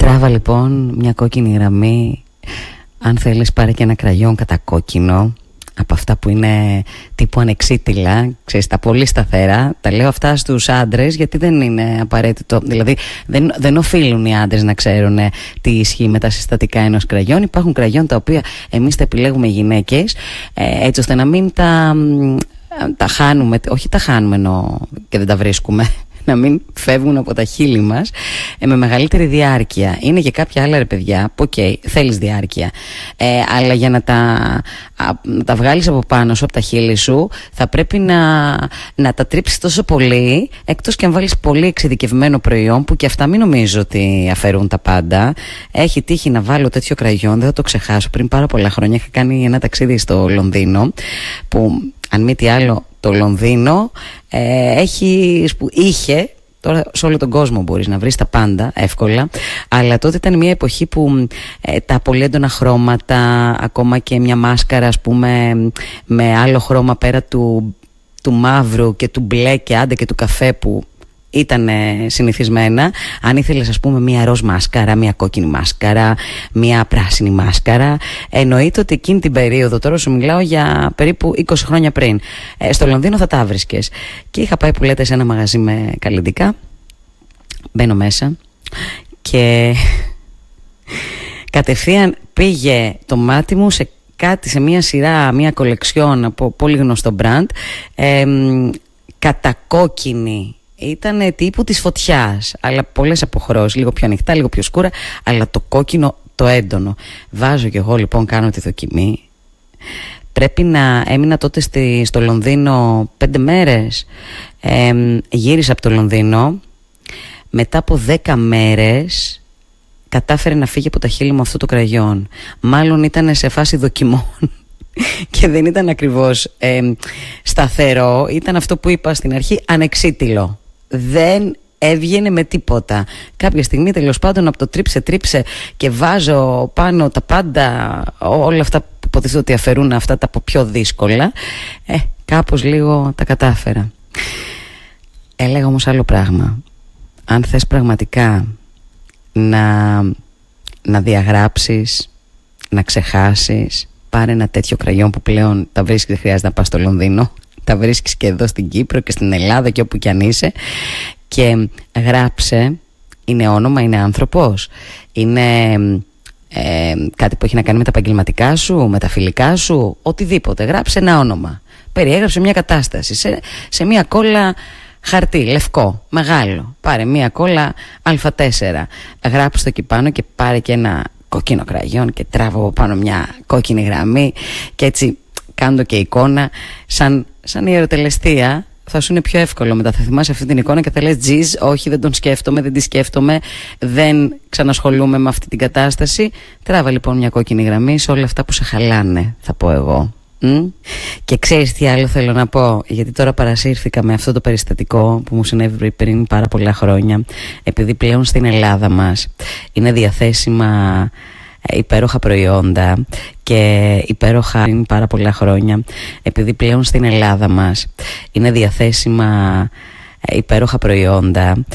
Τράβα λοιπόν μια κόκκινη γραμμή. Αν θέλεις πάρε και ένα κραγιόν κατακόκκινο, από αυτά που είναι τύπου ανεξίτηλα, ξέρεις, τα πολύ σταθερά. Τα λέω αυτά στους άντρες γιατί δεν είναι απαραίτητο. Δηλαδή δεν οφείλουν οι άντρες να ξέρουν τι ισχύει με τα συστατικά ενός κραγιόν. Υπάρχουν κραγιόν τα οποία εμείς τα επιλέγουμε γυναίκες, έτσι ώστε να μην τα χάνουμε. Όχι τα χάνουμε εννοώ και δεν τα βρίσκουμε, να μην φεύγουν από τα χείλη μας με μεγαλύτερη διάρκεια. Είναι και κάποια άλλα, ρε παιδιά, που θέλεις διάρκεια, αλλά για να τα βγάλεις από πάνω σου, από τα χείλη σου, θα πρέπει να τα τρίψεις τόσο πολύ, εκτός και αν βάλεις πολύ εξειδικευμένο προϊόν, που και αυτά μην νομίζω ότι αφαιρούν τα πάντα. Έχει τύχει να βάλω τέτοιο κραγιόν, δεν θα το ξεχάσω. Πριν πάρα πολλά χρόνια είχα κάνει ένα ταξίδι στο Λονδίνο, που αν μη τι άλλο το Λονδίνο είχε, τώρα σε όλο τον κόσμο μπορείς να βρεις τα πάντα εύκολα, αλλά τότε ήταν μια εποχή που τα πολύ έντονα χρώματα, ακόμα και μια μάσκαρα ας πούμε με άλλο χρώμα πέρα του μαύρου και του μπλε και άντε και του καφέ που ήταν συνηθισμένα. Αν ήθελες ας πούμε μια ροζ μάσκαρα, μια κόκκινη μάσκαρα, μια πράσινη μάσκαρα, εννοείται ότι εκείνη την περίοδο, τώρα σου μιλάω για περίπου 20 χρόνια πριν, στο Λονδίνο θα τα βρίσκες. Και είχα πάει που λέτε σε ένα μαγαζί με καλλυντικά. Μπαίνω μέσα και κατευθείαν πήγε το μάτι μου σε μια σειρά, μια κολεξιόν από πολύ γνωστό μπραντ, κατακόκκινη. Ήταν τύπου της φωτιάς, αλλά πολλές αποχρώσεις, λίγο πιο ανοιχτά, λίγο πιο σκούρα, αλλά το κόκκινο το έντονο. Βάζω κι εγώ λοιπόν, κάνω τη δοκιμή. Πρέπει να έμεινα τότε στο Λονδίνο 5 μέρες. Γύρισα από το Λονδίνο. Μετά από 10 μέρες κατάφερε να φύγει από τα χείλη μου αυτό το κραγιόν. Μάλλον ήταν σε φάση δοκιμών και δεν ήταν ακριβώς σταθερό. Ήταν αυτό που είπα στην αρχή, ανεξίτηλο. Δεν έβγαινε με τίποτα. Κάποια στιγμή τέλος πάντων από το τρίψε και βάζω πάνω τα πάντα, όλα αυτά που υποτίθεται ότι αφαιρούν αυτά τα από πιο δύσκολα, κάπως λίγο τα κατάφερα. Έλεγα όμως άλλο πράγμα. Αν θες πραγματικά να διαγράψεις, να ξεχάσεις, πάρε ένα τέτοιο κραγιόν που πλέον τα βρίσκεις, δεν χρειάζεται να πας στο Λονδίνο, τα βρίσκεις και εδώ στην Κύπρο και στην Ελλάδα και όπου κι αν είσαι, και γράψε, είναι όνομα, είναι άνθρωπος, είναι κάτι που έχει να κάνει με τα επαγγελματικά σου, με τα φιλικά σου, οτιδήποτε. Γράψε ένα όνομα, περιέγραψε μια κατάσταση σε μια κόλλα χαρτί, λευκό, μεγάλο. Πάρε μια κόλλα Α4, γράψε το εκεί πάνω και πάρε και ένα κόκκινο κραγιόν και τράβω από πάνω μια κόκκινη γραμμή και έτσι κάνω και εικόνα σαν ιεροτελεστία. Θα σου είναι πιο εύκολο μετά, θα θυμάσαι αυτή την εικόνα και θα λες τζιζ, όχι δεν τον σκέφτομαι, δεν τη σκέφτομαι, δεν ξανασχολούμαι με αυτή την κατάσταση. Τράβα λοιπόν μια κόκκινη γραμμή σε όλα αυτά που σε χαλάνε, θα πω εγώ. Και ξέρεις τι άλλο θέλω να πω, γιατί τώρα παρασύρθηκα με αυτό το περιστατικό που μου συνέβη πριν πάρα πολλά χρόνια. Επειδή πλέον στην Ελλάδα μας είναι διαθέσιμα υπέροχα προϊόντα και υπέροχα πριν πάρα πολλά χρόνια, επειδή πλέον στην Ελλάδα μας είναι διαθέσιμα υπέροχα προϊόντα